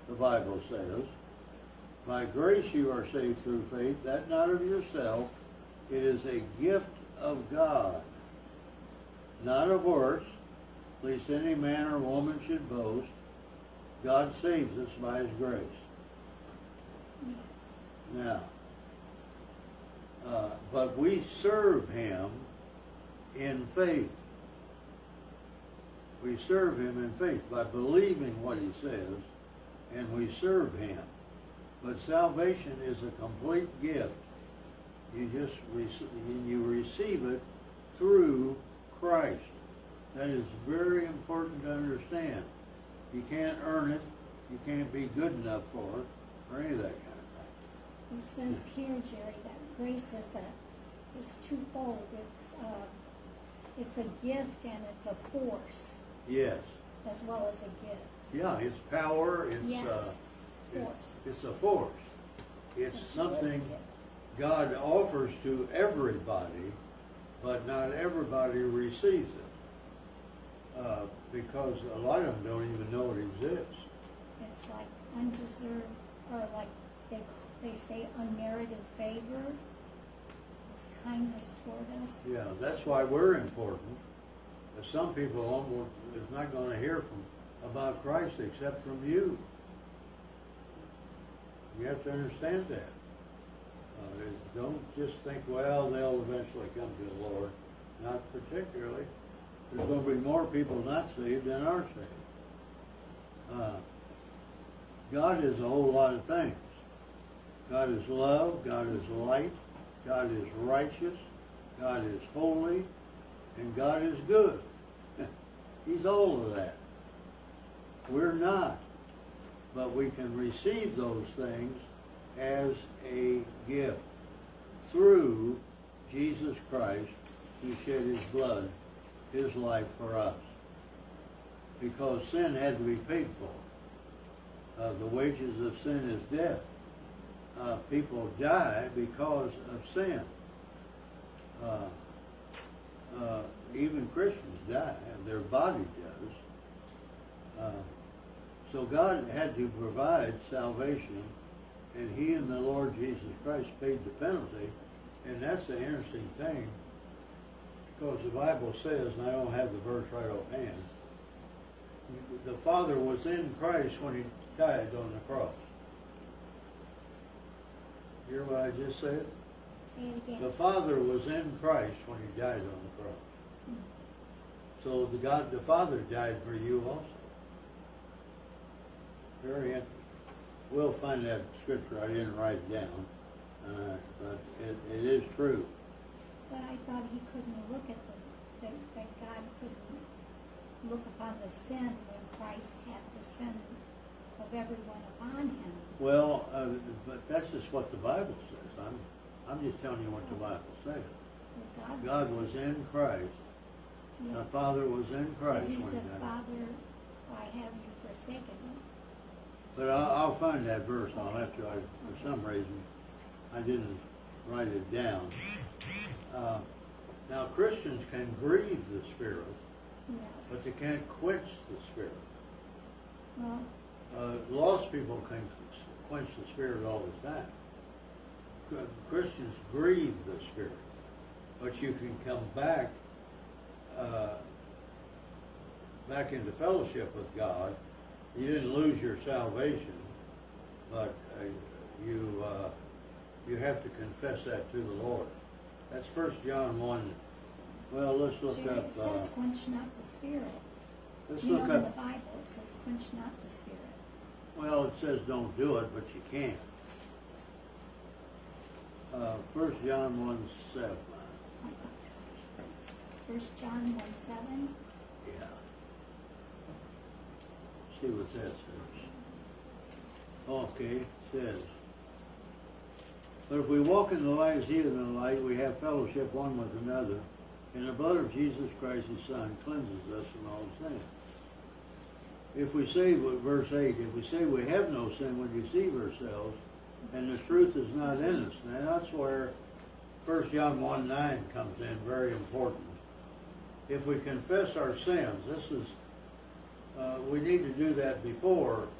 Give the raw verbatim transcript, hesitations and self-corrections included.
the Bible says. By grace you are saved through faith, that not of yourself. It is a gift of God, not of works, lest any man or woman should boast. God saves us by His grace. Yes. Now, uh, but we serve Him in faith. We serve Him in faith by believing what He says, and we serve Him. But salvation is a complete gift. You just rec- you receive it through Christ. That is very important to understand. You can't earn it. You can't be good enough for it, or any of that kind of thing. It says here, Jerry, that grace is a is twofold. It's uh, it's a gift and it's a force. Yes. As well as a gift. Yeah, it's power. It's yes. uh, force. It, it's a force. It's It's something a gift. God offers to everybody, but not everybody receives it. Uh, because a lot of them don't even know it exists. It's like undeserved, or like they they say unmerited favor. It's kindness toward us. Yeah, that's why we're important. But some people almost is not going to hear from about Christ except from you. You have to understand that. Uh, don't just think, well, they'll eventually come to the Lord. Not particularly. There's going to be more people not saved than are saved. Uh, God is a whole lot of things. God is love. God is light. God is righteous. God is holy. And God is good. He's all of that. We're not. But we can receive those things as a gift through Jesus Christ, who shed His blood, His life for us. Because sin had to be paid for. Uh, the wages of sin is death. Uh, people die because of sin. Uh, uh, even Christians die, and their body does. Uh, so God had to provide salvation, and He and the Lord Jesus Christ paid the penalty. And that's the interesting thing, because the Bible says, and I don't have the verse right offhand, the Father was in Christ when He died on the cross. You hear what I just said? Say it again. The Father was in Christ when He died on the cross. So the God, the Father died for you also. Very interesting. We'll find that scripture. I didn't write it down, uh, but it, it is true. But I thought He couldn't look at the, that, that God couldn't look upon the sin when Christ had the sin of everyone upon Him. Well, uh, but that's just what the Bible says. I'm, I'm just telling you what the Bible says. Well, God, God was in Christ. yes. The Father was in Christ But He when He said, died. Father, why have you forsaken me? But I'll, I'll find that verse. I'll have to. I, for some reason, I didn't write it down. Uh, now, Christians can grieve the Spirit, Yes. but they can't quench the Spirit. Well, Uh, lost people can quench the Spirit all the time. Christians grieve the Spirit, but you can come back, uh, back into fellowship with God. You didn't lose your salvation, but uh, you uh, you have to confess that to the Lord. That's First John one. Well, let's look Jerry, up. it Uh, says quench not the Spirit. let's You look know, in the up. Bible it says quench not the Spirit. Well, it says don't do it, but you can. Uh, First John one seven. First John one seven. Yeah. See what that says. Okay, it says, but if we walk in the light as He is in the light, we have fellowship one with another, and the blood of Jesus Christ, His Son, cleanses us from all sin. If we say, verse eight, if we say we have no sin, we deceive ourselves, and the truth is not in us. Now that's where First John one nine comes in, very important. If we confess our sins, this is, uh, we need to do that before